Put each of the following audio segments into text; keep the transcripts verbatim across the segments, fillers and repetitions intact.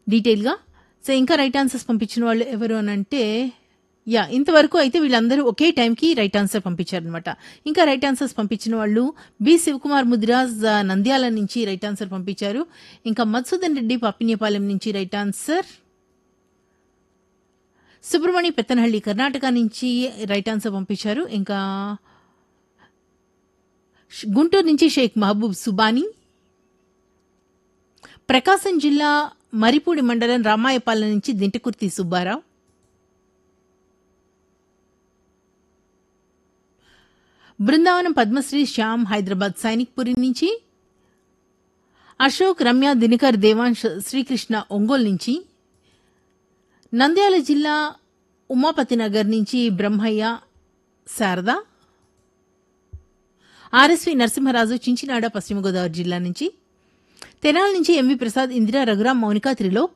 డీటెయిల్గా. సో ఇంకా right answers పంపించిన వాళ్ళు ఎవరు అని అంటే యా ఇంతవరకు అయితే వీళ్ళందరూ ఒకే టైంకి రైట్ ఆన్సర్ పంపించారనమాట. ఇంకా రైట్ ఆన్సర్స్ పంపించిన వాళ్ళు బి శివకుమార్ ముదిరాజ్ ఆ, నంద్యాల నుంచి రైట్ ఆన్సర్ పంపించారు. ఇంకా మధుసూదన్ రెడ్డి పాపిన్యపాలెం నుంచి రైట్ ఆన్సర్. సుబ్రమణి పెత్తనహళ్లి కర్ణాటక నుంచి రైట్ ఆన్సర్ పంపించారు. ఇంకా ష్- గుంటూరు నుంచి షేక్ మహబూబ్ సుబానీ. ప్రకాశం జిల్లా మరిపూడి మండలం రామాయపాలెం నుంచి దింటకుర్తి సుబ్బారావు. బృందావనం పద్మశ్రీ శ్యామ్ హైదరాబాద్ సైనిక్పురి నుంచి. అశోక్ రమ్య దినకర్ దేవాంశ్ శ్రీకృష్ణ ఒంగోలు నుంచి. నంద్యాల జిల్లా ఉమాపతి నగర్ నుంచి బ్రహ్మయ్య శారద. ఆర్ఎస్వి నరసింహరాజు చించినాడ పశ్చిమ గోదావరి జిల్లా నుంచి. తెనాలి నుంచి ఎంవి ప్రసాద్ ఇందిరా రఘురాం మౌనిక త్రిలోక్.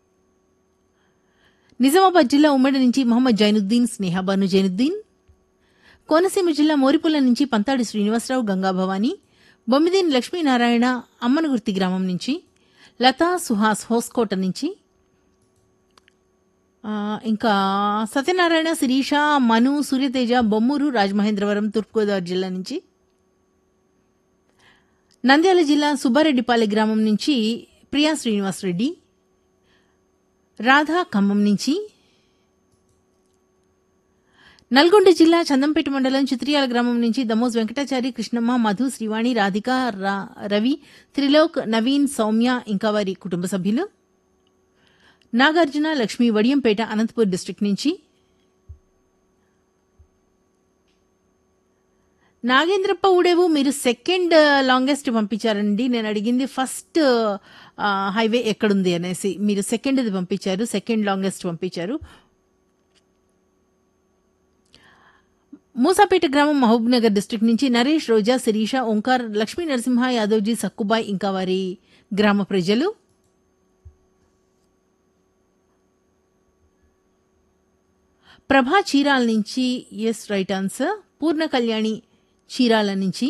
నిజామాబాద్ జిల్లా ఉమ్మడి నుంచి మహమ్మద్ జైనుద్దీన్ స్నేహాబాను జైనుద్దీన్. కోనసీమ జిల్లా మోరిపుల్ల నుంచి పంతాడి శ్రీనివాసరావు గంగాభవాని. బొమ్మిదేని లక్ష్మీనారాయణ అమ్మనగుర్తి గ్రామం నుంచి. లతా సుహాస్ హోస్కోట నుంచి. ఆ, ఇంకా సత్యనారాయణ శిరీష మను సూర్యతేజ బొమ్మూరు రాజమహేంద్రవరం తూర్పుగోదావరి జిల్లా నుంచి. నంద్యాల జిల్లా సుబ్బారెడ్డిపాలె గ్రామం నుంచి ప్రియా శ్రీనివాసరెడ్డి. రాధా ఖమ్మం నుంచి. నల్గొండ జిల్లా చందంపేట మండలం చిత్రియాల గ్రామం నుంచి దమోజ్ వెంకటాచారి కృష్ణమ్మ మధు శ్రీవాణి రాధిక రా- రవి త్రిలోక్ నవీన్ సౌమ్య ఇంకా వారి కుటుంబ సభ్యులు. నాగార్జున లక్ష్మి వడియంపేట అనంతపూర్ డిస్ట్రిక్ట్ నుంచి. నాగేంద్రప్ప ఊడేవు మీరు సెకండ్ లాంగెస్ట్ పంపించారండి. నేను అడిగింది ఫస్ట్ హైవే ఎక్కడుంది అనేసి మీరు సెకండ్ది పంపించారు. సెకండ్ లాంగెస్ట్ పంపించారు. మూసాపేట గ్రామం మహబూబ్ నగర్ డిస్ట్రిక్ట్ నుంచి నరేష్ రోజా శిరీష ఓంకార్ లక్ష్మీ నరసింహ యాదవ్జీ సక్కుబాయ్ ఇంకా వారి గ్రామ ప్రజలు. ప్రభా చీరాల నుంచి ఎస్ రైట్ ఆన్సర్. పూర్ణ కళ్యాణి చీరాల నుంచి.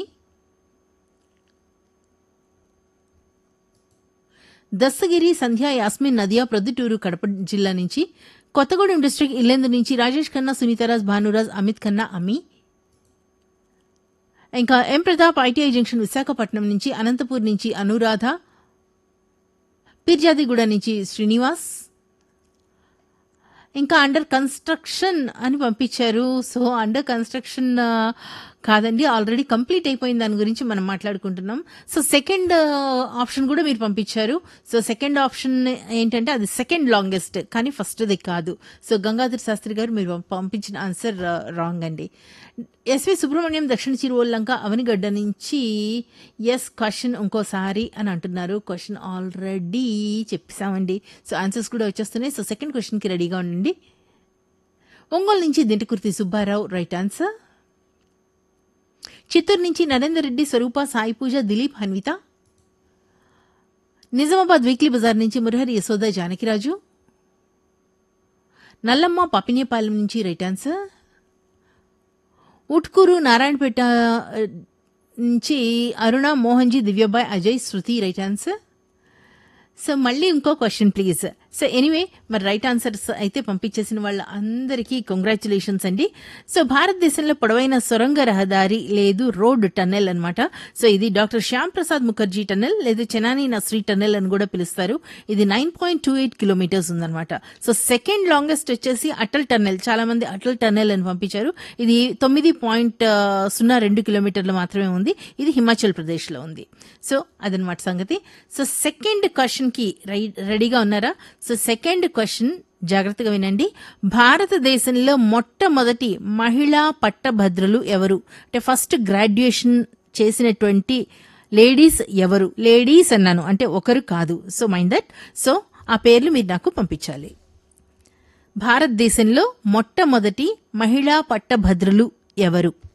దస్తగిరి సంధ్య యాస్మిన్ నదియా ప్రొద్దుటూరు కడప జిల్లా నుంచి. కొత్తగూడెం డిస్ట్రిక్ట్ ఇల్లెందు నుంచి రాజేష్ ఖన్నా సునీతారాజ్ భానురాజ్ అమిత్ ఖన్నా అమి. ఇంకా ఎం ప్రతాప్ ఐటీఐ జంక్షన్ విశాఖపట్నం నుంచి. అనంతపూర్ నుంచి అనురాధ. పిర్జాదిగూడ నుంచి శ్రీనివాస్. ఇంకా అండర్ కన్స్ట్రక్షన్ అని పంపించారు. సో అండర్ కన్స్ట్రక్షన్ ఆ, కాదండి ఆల్రెడీ కంప్లీట్ అయిపోయింది దాని గురించి మనం మాట్లాడుకుంటున్నాం. సో సెకండ్ ఆప్షన్ కూడా మీరు పంపించారు. సో సెకండ్ ఆప్షన్ ఏంటంటే అది సెకండ్ లాంగెస్ట్ కానీ ఫస్ట్ది కాదు. సో గంగాధర్ శాస్త్రి గారు మీరు పంపించిన ఆన్సర్ రాంగ్ అండి. ఎస్వి సుబ్రహ్మణ్యం దక్షిణ చిరువల్లంక అవనిగడ్డ నుంచి ఎస్ క్వశ్చన్ ఇంకోసారి అని అంటున్నారు. Question already చెప్పేసామండి. సో ఆన్సర్స్ కూడా వచ్చేస్తున్నాయి. సో సెకండ్ క్వశ్చన్కి రెడీగా ఉండండి. ఒంగోలు నుంచి దింటకుర్తి సుబ్బారావు రైట్ ఆన్సర్. చిత్తూరు నుంచి నరేందర్ రెడ్డి స్వరూప సాయి పూజ దిలీప్ హన్విత. నిజామాబాద్ వీక్లీ బజార్ నుంచి మురహరి యశోద జానకిరాజు. నల్లమ్మ పాపినేపాలెం నుంచి రైట్ ఆన్సర్. ఉట్కూరు నారాయణపేట ఆ, నుంచి అరుణ మోహన్జీ దివ్యబాయ్ అజయ్ శృతి రైట్ ఆన్సర్. సో మళ్ళీ ఇంకో క్వశ్చన్ ప్లీజ్. సో ఎనీవే మరి రైట్ ఆన్సర్స్ అయితే పంపించేసిన వాళ్ళ అందరికీ కంగ్రాచులేషన్స్ అండి. సో భారతదేశంలో పొడవైన సొరంగ రహదారి లేదు రోడ్ టన్నెల్ అన్నమాట. సో ఇది డాక్టర్ శ్యామ్ ప్రసాద్ ముఖర్జీ టన్నెల్ లేదా చెనాని నస్రీ టన్నెల్ అని కూడా పిలుస్తారు. ఇది nine point two eight kilometres ఉందన్నమాట. సో సెకండ్ లాంగెస్ట్ వచ్చేసి అటల్ టన్నెల్. చాలా మంది అటల్ టన్నెల్ అని పంపించారు. ఇది తొమ్మిది పాయింట్ సున్నా రెండు కిలోమీటర్లు మాత్రమే ఉంది. ఇది హిమాచల్ ప్రదేశ్లో ఉంది. సో అదనమాట సంగతి. సో సెకండ్ క్వశ్చన్కి రై రెడీగా ఉన్నారా? సో సెకండ్ క్వశ్చన్ జాగ్రత్తగా వినండి. భారతదేశంలో మొట్టమొదటి మహిళా పట్టభద్రులు ఎవరు? అంటే ఫస్ట్ గ్రాడ్యుయేషన్ చేసినటువంటి లేడీస్ ఎవరు? లేడీస్ అన్నాను అంటే ఒకరు కాదు. So mind that. సో ఆ పేర్లు మీరు నాకు పంపించాలి. భారతదేశంలో మొట్టమొదటి మహిళా పట్టభద్రులు ఎవరు?